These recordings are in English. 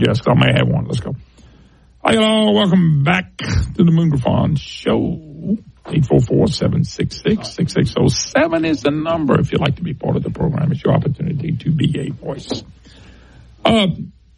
guess, because I may have one. Let's go. Hi, hello. Welcome back to the Moon Griffon Show. 844-766-6607 is the number. If you'd like to be part of the program, it's your opportunity to be a voice. I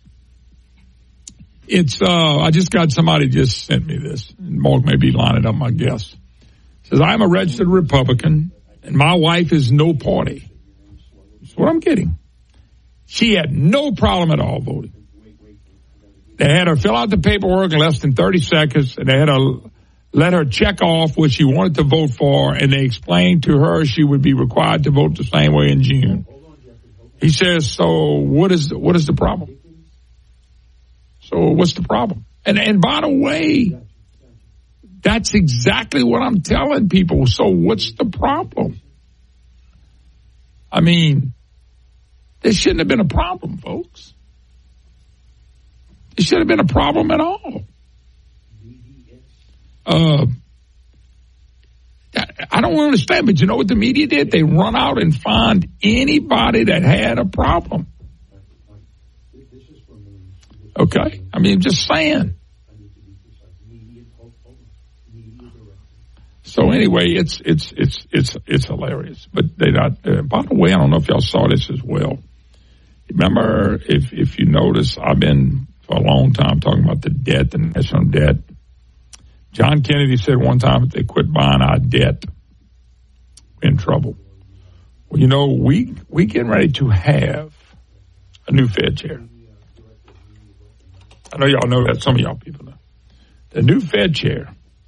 just got somebody just sent me this. Mark may be lining up my guess. Says, I'm a registered Republican, and my wife is no party. That's what I'm getting. She had no problem at all voting. They had her fill out the paperwork in less than 30 seconds, and they had her let her check off what she wanted to vote for, and they explained to her she would be required to vote the same way in June. He says, so what is the problem? So what's the problem? And by the way, that's exactly what I'm telling people. So what's the problem? I mean, there shouldn't have been a problem, folks. There shouldn't have been a problem at all. I don't understand, but you know what the media did? They run out and find anybody that had a problem. Okay? I mean, just saying. So anyway, it's hilarious. But they not. By the way, I don't know if y'all saw this as well. Remember, if you notice, I've been for a long time talking about the debt, the national debt. John Kennedy said one time, if they quit buying our debt, we're in trouble. Well, you know, we getting ready to have a new Fed chair. I know y'all know that. Some of y'all people know. The new Fed chair,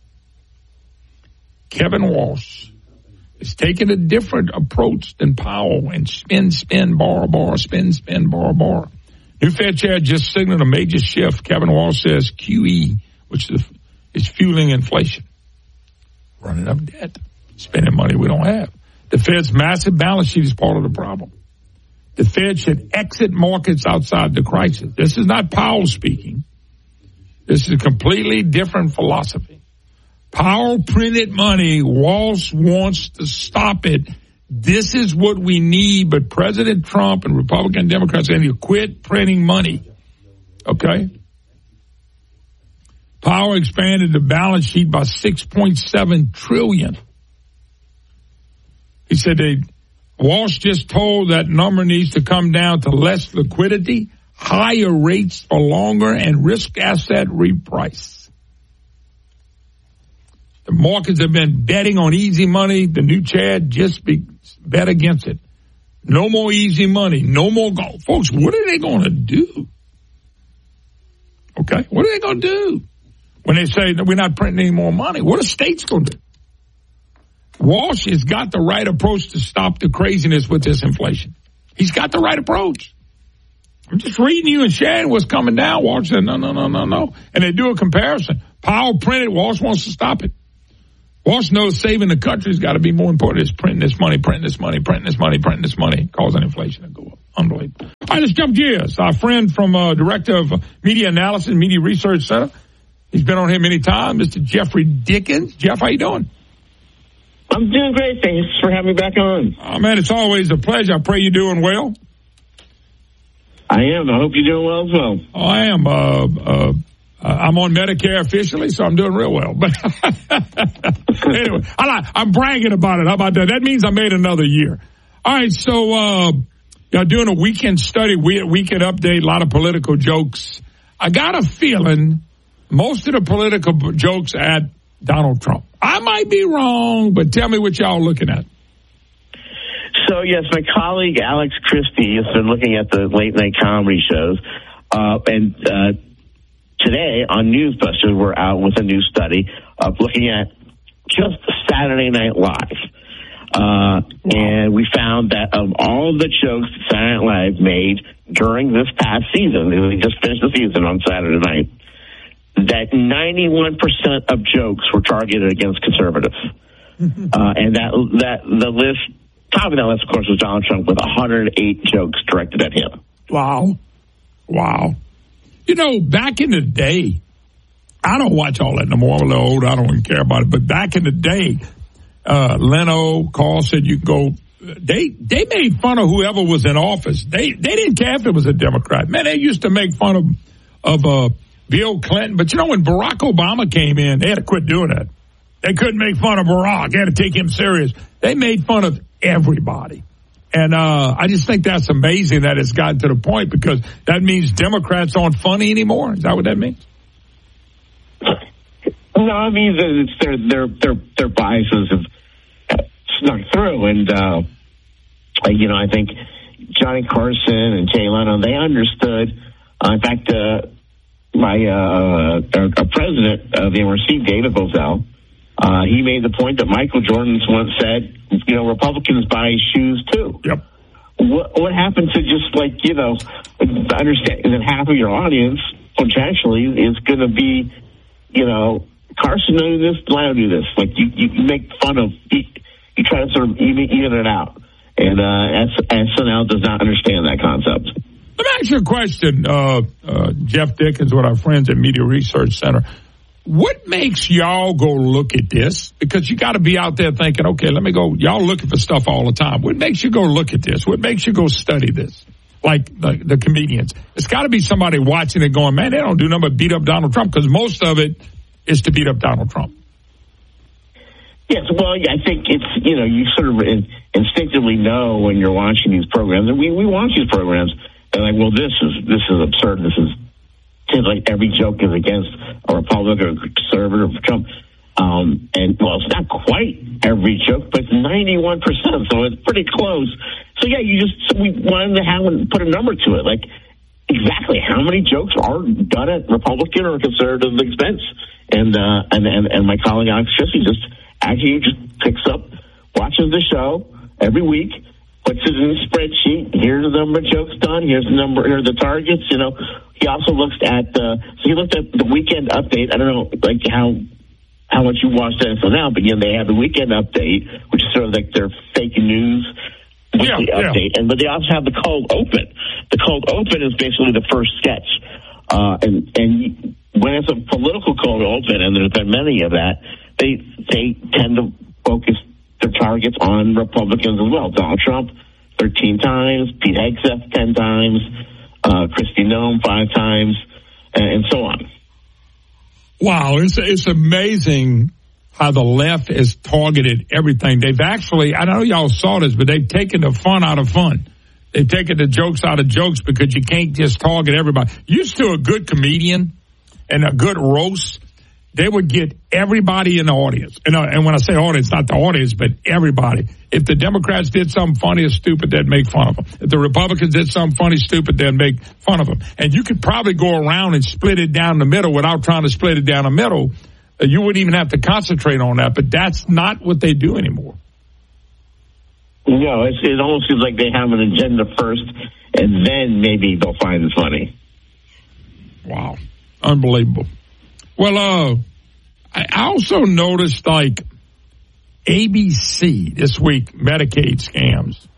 Kevin Walsh, is taking a different approach than Powell and spin, borrow, spin, borrow. New Fed chair just signaled a major shift. Kevin Walsh says QE, which is fueling inflation, running up debt, spending money we don't have. The Fed's massive balance sheet is part of the problem. The Fed should exit markets outside the crisis. This is not Powell speaking. This is a completely different philosophy. Powell printed money. Walsh wants to stop it. This is what we need, but President Trump and Republican and Democrats need to quit printing money. Okay? Powell expanded the balance sheet by $6.7 trillion. He said Walsh just told that number needs to come down to less liquidity, higher rates for longer, and risk asset reprice. The markets have been betting on easy money. The new chair just bet against it. No more easy money. No more gold. Folks, what are they going to do? Okay? What are they going to do? When they say that we're not printing any more money, what are states going to do? Walsh has got the right approach to stop the craziness with this inflation. He's got the right approach. I'm just reading you and sharing what's coming down. Walsh said, no. And they do a comparison. Powell printed. Walsh wants to stop it. Walsh knows saving the country's got to be more important. It's printing this money, causing inflation to go up. Unbelievable. All right, let's jump gears. Our friend from Director of Media Analysis, Media Research Center. He's been on here many times, Mr. Jeffrey Dickens. Jeff, how you doing? I'm doing great. Thanks for having me back on. Oh, man, it's always a pleasure. I pray you're doing well. I am. I hope you're doing well as well. Oh, I am. I'm on Medicare officially, so I'm doing real well. But anyway, I'm bragging about it. How about that? That means I made another year. All right, so y'all doing a weekend study, weekend update, a lot of political jokes. I got a feeling most of the political jokes at Donald Trump. I might be wrong, but tell me what y'all looking at. So, yes, my colleague Alex Christie has been looking at the late-night comedy shows. And today on Newsbusters, we're out with a new study of looking at just Saturday Night Live. And we found that of all the jokes that Saturday Night Live made during this past season, we just finished the season on Saturday night, that 91% of jokes were targeted against conservatives. And that the list, top of that list, of course, was Donald Trump with 108 jokes directed at him. Wow. You know, back in the day, I don't watch all that no more. I'm a little older. I don't even care about it. But back in the day, Leno, Carl said you go. They made fun of whoever was in office. They didn't care if it was a Democrat. Man, they used to make fun of Bill Clinton. But, when Barack Obama came in, they had to quit doing that. They couldn't make fun of Barack. They had to take him serious. They made fun of everybody. And I just think that's amazing that it's gotten to the point, because that means Democrats aren't funny anymore. Is that what that means? No, it means that it's their biases have snuck through. And, I think Johnny Carson and Jay Leno, they understood. In fact, our president of the NRC, David Bozell, he made the point that Michael Jordan once said, Republicans buy shoes too. Yep. What happened to just understand that half of your audience contractually is going to be, Carson do this, Leno do this. You make fun of, you try to sort of even it out. And SNL does not understand that concept. Let me ask you a question, Jeff Dickens, with our friends at Media Research Center. What makes y'all go look at this? Because you got to be out there thinking, okay, let me go. Y'all looking for stuff all the time. What makes you go look at this? What makes you go study this? Like the comedians. It's got to be somebody watching it going, man, they don't do nothing but beat up Donald Trump, because most of it is to beat up Donald Trump. Yes, well, I think it's, you sort of instinctively know when you're watching these programs. And we watch these programs, and like, well, this is absurd. This is, seems like every joke is against a Republican or a conservative or Trump. And, well, it's not quite every joke, but it's 91%, so it's pretty close. So, yeah, we wanted to put a number to it, like exactly how many jokes are done at Republican or conservative expense. And my colleague Alex Christie just picks up, watches the show every week, puts it in a spreadsheet. Here's the number of jokes done. Here are the targets. He also looks at he looked at the weekend update. I don't know, how much you watched that until now, but they have the weekend update, which is sort of like their fake news weekly update. But they also have the cold open. The cold open is basically the first sketch. And when it's a political cold open, and there's been many of that, they tend to focus their targets on Republicans as well. Donald Trump 13 times, Pete Hegseth 10 times, Kristi Noem 5 times, and so on. Wow, it's amazing how the left has targeted everything. They've actually, I know y'all saw this, but they've taken the fun out of fun. They've taken the jokes out of jokes, because you can't just target everybody. Used to a good comedian and a good roast, they would get everybody in the audience. And when I say audience, not the audience, but everybody. If the Democrats did something funny or stupid, they'd make fun of them. If the Republicans did something funny, stupid, they'd make fun of them. And you could probably go around and split it down the middle without trying to split it down the middle. You wouldn't even have to concentrate on that, but that's not what they do anymore. No, it almost seems like they have an agenda first, and then maybe they'll find it funny. Wow. Unbelievable. Well, I also noticed, ABC this week, Medicaid scams.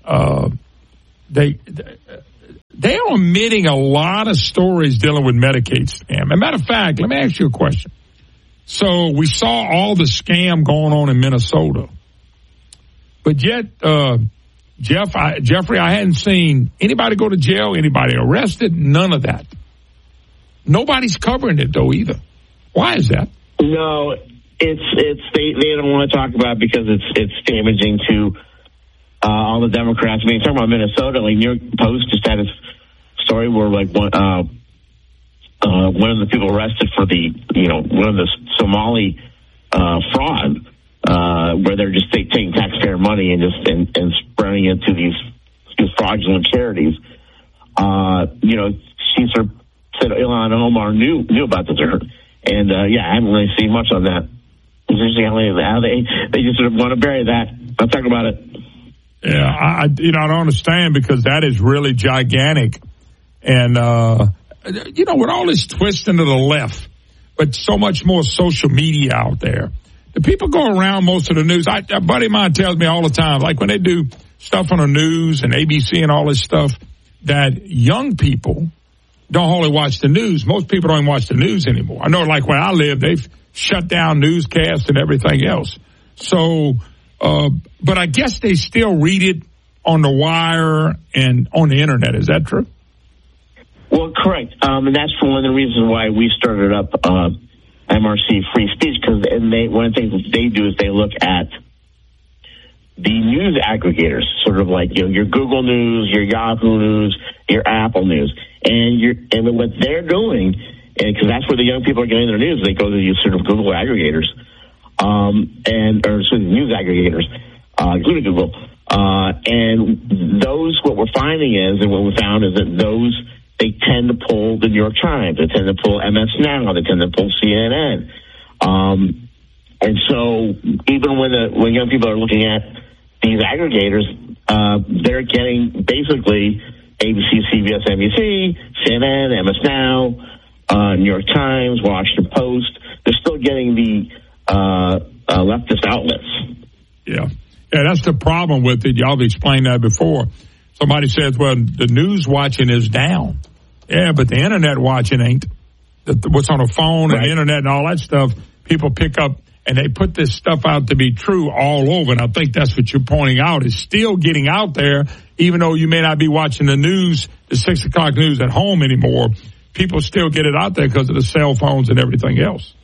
They are omitting a lot of stories dealing with Medicaid scam. As a matter of fact, let me ask you a question. So we saw all the scam going on in Minnesota, but yet, Jeffrey, I hadn't seen anybody go to jail, anybody arrested, none of that. Nobody's covering it though either. Why is that? No, they don't want to talk about it because it's damaging to all the Democrats. I mean, talking about Minnesota, like New York Post just had a story where one of the people arrested for one of the Somali fraud, where they're just taking taxpayer money and spreading it to these fraudulent charities. She sort of said Ilhan Omar knew about this, and I haven't really seen much on that. It's interesting how they just sort of want to bury that. I'll talk about it. Yeah, I don't understand, because that is really gigantic, and with all this twisting to the left, but so much more social media out there. The people go around most of the news. A buddy of mine tells me all the time, like when they do stuff on the news and ABC and all this stuff, that young people don't only watch the news. Most people don't even watch the news anymore. I know, like where I live, they've shut down newscasts and everything else. So, but I guess they still read it on the wire and on the internet. Is that true? Well, correct. And that's one of the reasons why we started up MRC Free Speech, because one of the things that they do is they look at the news aggregators, sort of like your Google News, your Yahoo News, your Apple News, and what they're doing, because that's where the young people are getting their news. They go to these sort of Google aggregators, or news aggregators, including Google. And those, what we're finding is, and what we found is that those, they tend to pull the New York Times, they tend to pull MS Now, they tend to pull CNN. And so even when young people are looking at these aggregators, they're getting basically ABC, CBS, NBC, CNN, MS Now, New York Times, Washington Post. They're still getting the leftist outlets. Yeah, that's the problem with it. Y'all have explained that before. Somebody says, well, the news watching is down. Yeah, but the internet watching ain't. What's on a phone and the internet and all that stuff, people pick up and they put this stuff out to be true all over. And I think that's what you're pointing out, is still getting out there, even though you may not be watching the news, the 6 o'clock news at home anymore. People still get it out there because of the cell phones and everything else.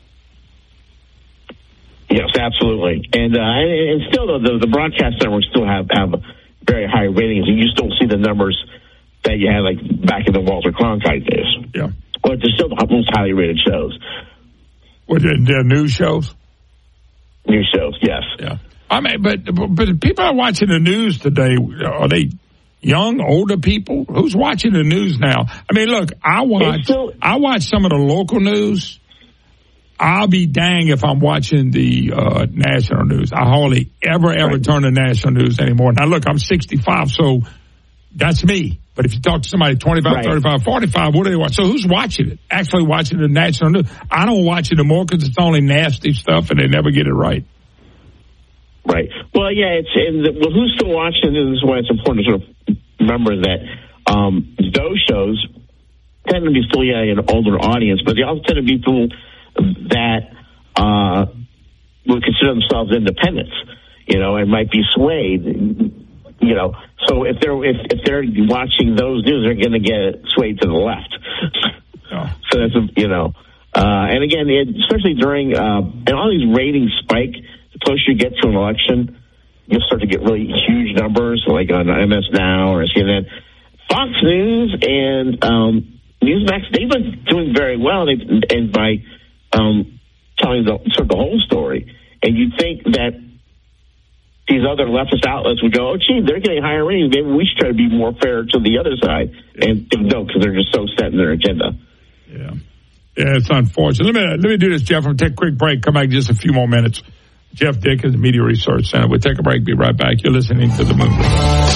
Yes, absolutely. And still, the broadcast networks still have very high ratings. You just don't see the numbers that you had like back in the Walter Cronkite days. Yeah. But they're still the most highly rated shows. What, they're news shows? News shows, yes. Yeah. I mean, but people are watching the news today. Are they young, older people? Who's watching the news now? I mean, look, I watch some of the local news. I'll be dang if I'm watching the national news. I hardly ever turn to national news anymore. Now, look, I'm 65, so that's me. But if you talk to somebody 25, 35, 45, what do they watch? So who's watching it? Actually watching the national news. I don't watch it anymore because it's only nasty stuff and they never get it right. Right. Well, yeah, who's still watching it is why it's important to sort of remember that those shows tend to be still an older audience, but they also tend to be people that would consider themselves independents, and might be swayed, So if they're watching those news, they're going to get swayed to the left. Oh. So that's and again, especially during and all these ratings spike. The closer you get to an election, you'll start to get really huge numbers, like on MS Now or CNN. Fox News and Newsmax, they've been doing very well, and by telling the whole story. And you'd think that these other leftist outlets would go, oh, gee, they're getting higher ratings. Maybe we should try to be more fair to the other side. And no, because they're just so set in their agenda. Yeah, it's unfortunate. Let me do this, Jeff. I'm going to take a quick break. Come back in just a few more minutes. Jeff Dickens, Media Research Center. We'll take a break. Be right back. You're listening to The Moon.